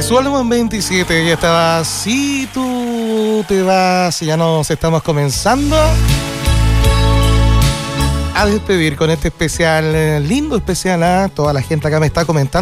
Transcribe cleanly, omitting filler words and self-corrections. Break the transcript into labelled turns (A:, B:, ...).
A: Suelman 27, ya estaba. Si tú te vas, ya nos estamos comenzando a despedir con este especial, lindo especial, toda la gente acá me está comentando.